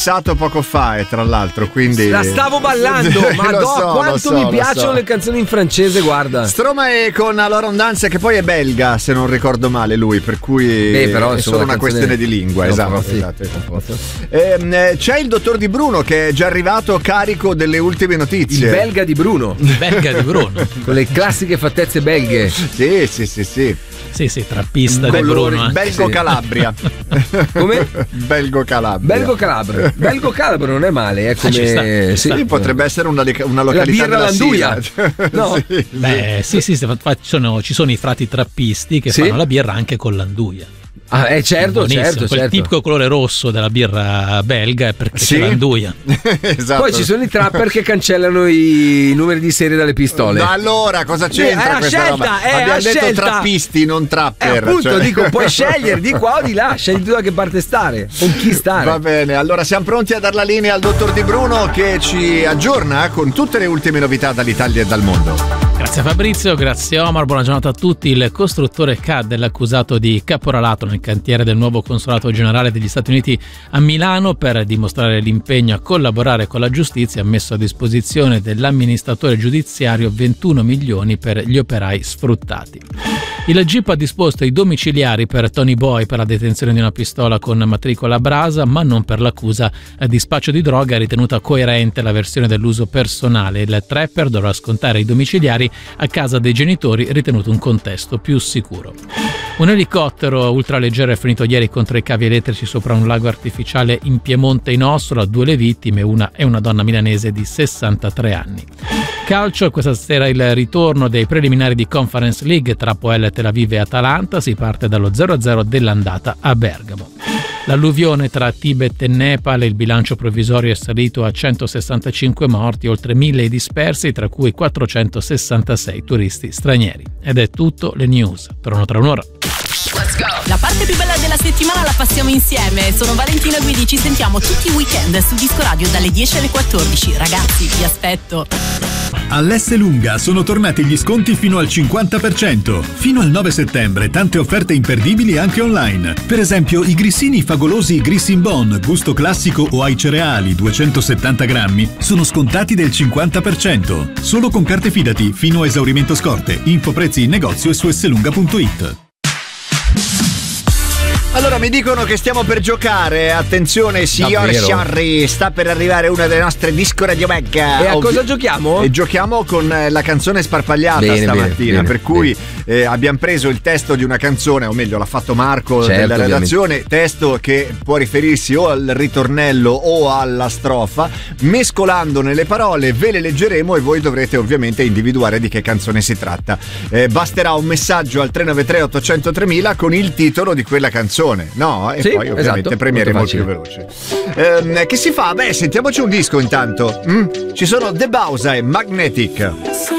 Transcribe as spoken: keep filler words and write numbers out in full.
poco fa e tra l'altro, quindi la stavo ballando. Ma lo so, quanto lo so, mi lo piacciono so. le canzoni in francese, guarda. Stromae con Laurent Dance, che poi è belga se non ricordo male lui, per cui Beh, però, è insomma, solo una canzone... questione di lingua. no, esatto, sì. esatto, esatto. Eh, c'è il dottor Di Bruno che è già arrivato carico delle ultime notizie. Il belga di Bruno. Il belga di Bruno. Con le classiche fattezze belghe. Sì, sì, sì, sì. Sì, sì, trappista di Colori, Bruno. Belgo Sì. Calabria. Come? Belgo Calabria. Belgo Calabro. Belgo Calabro non è male, è come ci sta, ci sta. Sì, potrebbe essere una, una la località birra della Landuia. Sila. No. Sì, Beh, sì, sì, sì, fa- ci sono, ci sono i frati trappisti che Sì? fanno la birra anche con l'anduia. Ah, eh, certo, Buonissimo. certo, Quel certo. tipico colore rosso della birra belga è perché Sì? c'è l'anduia. Esatto. Poi ci sono i trapper che cancellano i numeri di serie dalle pistole. Ma allora cosa c'entra Eh, è a questa scelta, roba? è a Abbiamo detto scelta. trappisti, non Eh, trapper. appunto, cioè. dico, puoi scegliere di qua o di là, scegli tu da che parte stare, con chi stare. Va bene, allora siamo pronti a dar la linea al dottor Di Bruno che ci aggiorna con tutte le ultime novità dall'Italia e dal mondo. Grazie Fabrizio, grazie Omar, buona giornata a tutti. Il costruttore C A D è accusato di caporalato nel cantiere del nuovo consolato generale degli Stati Uniti a Milano. Per dimostrare l'impegno a collaborare con la giustizia ha messo a disposizione dell'amministratore giudiziario ventuno milioni per gli operai sfruttati. Il G I P ha disposto i domiciliari per Tony Boy per la detenzione di una pistola con matricola Brasa, ma non per l'accusa di spaccio di droga. È ritenuta coerente la versione dell'uso personale. Il trapper dovrà scontare i domiciliari a casa dei genitori, ritenuto un contesto più sicuro. Un elicottero ultraleggero è finito ieri contro i cavi elettrici sopra un lago artificiale in Piemonte in Ossola. Due le vittime, una è una donna milanese di sessantatré anni. Calcio, questa sera il ritorno dei preliminari di Conference League tra Poel, Tel Aviv e Atalanta. Si parte dallo zero a zero dell'andata a Bergamo. L'alluvione tra Tibet e Nepal, il bilancio provvisorio è salito a centosessantacinque morti, oltre mille i dispersi, tra cui quattrocentosessantasei turisti stranieri. Ed è tutto, le news tornano tra un'ora. La parte più bella della settimana la passiamo insieme. Sono Valentina Guidi, ci sentiamo tutti i weekend su Disco Radio dalle dieci alle quattordici. Ragazzi, vi aspetto. All'Esselunga sono tornati gli sconti fino al cinquanta per cento. Fino al nove settembre tante offerte imperdibili anche online. Per esempio i grissini favolosi Grissin Bon, gusto classico o ai cereali duecentosettanta grammi sono scontati del cinquanta per cento. Solo con carte Fidati fino a esaurimento scorte. Info prezzi in negozio e su esselunga punto it. Allora mi dicono che stiamo per giocare. Attenzione signor Davvero? Sciarri, sta per arrivare una delle nostre Disco Radio Mag. E a Ovvi- cosa giochiamo? E giochiamo con eh, la canzone sparpagliata Bene, stamattina, bene, bene, per cui eh, abbiamo preso il testo di una canzone, o meglio l'ha fatto Marco Certo, della ovviamente. redazione, testo che può riferirsi o al ritornello o alla strofa. Mescolandone le parole ve le leggeremo e voi dovrete ovviamente individuare di che canzone si tratta. Eh, basterà un messaggio al tre nove tre otto zero zero tremila con il titolo di quella canzone, no? E Sì, poi ovviamente esatto, premieremo molto più veloce. Ehm, che si fa? Beh, sentiamoci un disco intanto. Mm? Ci sono The Bausa e Magnetic.